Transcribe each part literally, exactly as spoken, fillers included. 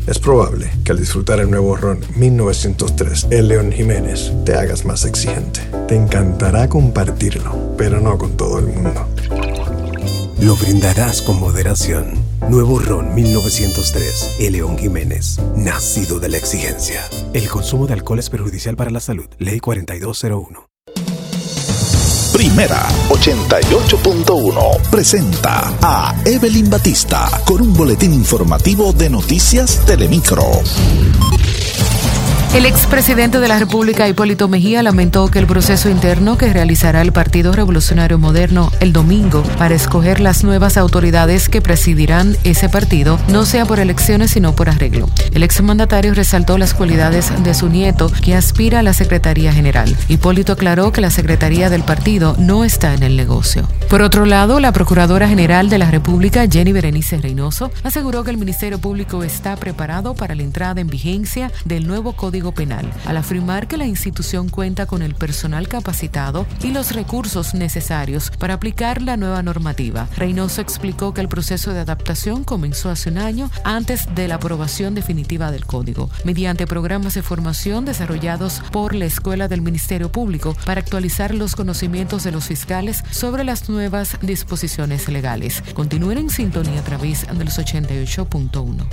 Es probable que al disfrutar el nuevo ron mil novecientos tres, el León Jiménez, te hagas más exigente. Te encantará compartirlo, pero no con todo el mundo. Lo brindarás con moderación. Nuevo ron mil novecientos tres, el León Jiménez, nacido de la exigencia. El consumo de alcohol es perjudicial para la salud. Ley cuarenta y dos cero uno. Primera ochenta y ocho punto uno presenta a Evelyn Batista con un boletín informativo de Noticias Telemicro. El expresidente de la República, Hipólito Mejía, lamentó que el proceso interno que realizará el Partido Revolucionario Moderno el domingo para escoger las nuevas autoridades que presidirán ese partido no sea por elecciones sino por arreglo. El exmandatario resaltó las cualidades de su nieto, que aspira a la Secretaría General. Hipólito aclaró que la Secretaría del partido no está en el negocio. Por otro lado, la Procuradora General de la República, Jenny Berenice Reynoso, aseguró que el Ministerio Público está preparado para la entrada en vigencia del nuevo Código Penal, al afirmar que la institución cuenta con el personal capacitado y los recursos necesarios para aplicar la nueva normativa. Reynoso explicó que el proceso de adaptación comenzó hace un año antes de la aprobación definitiva del código, mediante programas de formación desarrollados por la Escuela del Ministerio Público para actualizar los conocimientos de los fiscales sobre las nuevas disposiciones legales. Continúen en sintonía a través de los ochenta y ocho punto uno.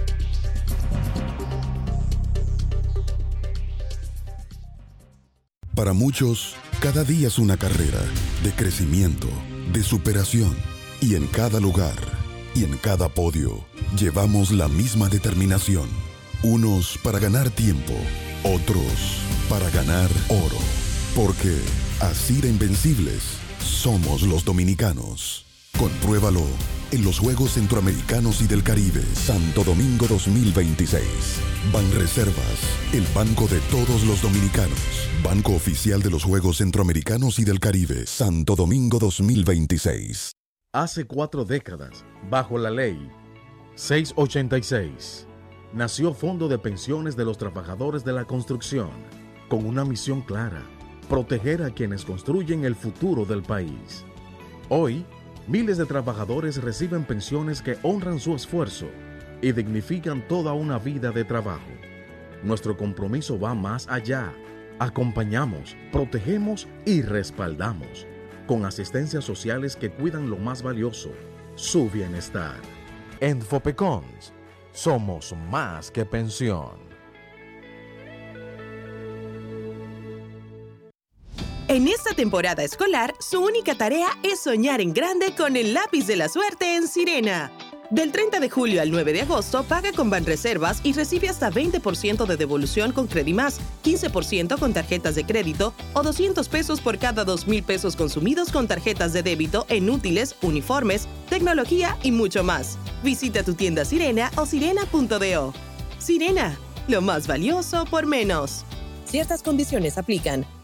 Para muchos, cada día es una carrera de crecimiento, de superación. Y en cada lugar, y en cada podio, llevamos la misma determinación. Unos para ganar tiempo, otros para ganar oro. Porque, así de invencibles, somos los dominicanos. Compruébalo en los Juegos Centroamericanos y del Caribe, Santo Domingo dos mil veintiséis. Banreservas, el banco de todos los dominicanos. Banco oficial de los Juegos Centroamericanos y del Caribe, Santo Domingo dos mil veintiséis. Hace cuatro décadas, bajo la ley seiscientos ochenta y seis, nació Fondo de Pensiones de los Trabajadores de la Construcción, con una misión clara: proteger a quienes construyen el futuro del país. Hoy, miles de trabajadores reciben pensiones que honran su esfuerzo y dignifican toda una vida de trabajo. Nuestro compromiso va más allá. Acompañamos, protegemos y respaldamos, con asistencias sociales que cuidan lo más valioso, su bienestar. En Fopecons, somos más que pensión. En esta temporada escolar, su única tarea es soñar en grande con el lápiz de la suerte en Sirena. Del treinta de julio al nueve de agosto, paga con Banreservas y recibe hasta veinte por ciento de devolución con Credimás, quince por ciento con tarjetas de crédito o doscientos pesos por cada dos mil pesos consumidos con tarjetas de débito en útiles, uniformes, tecnología y mucho más. Visita tu tienda Sirena o sirena punto do. Sirena, lo más valioso por menos. Ciertas condiciones aplican.